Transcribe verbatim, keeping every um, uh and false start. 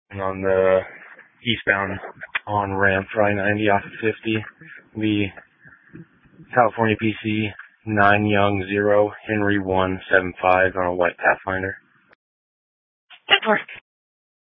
And on the eastbound on ramp for I ninety off of fifty, we California P C nine Young zero Henry one seven five on a white Pathfinder. Good work.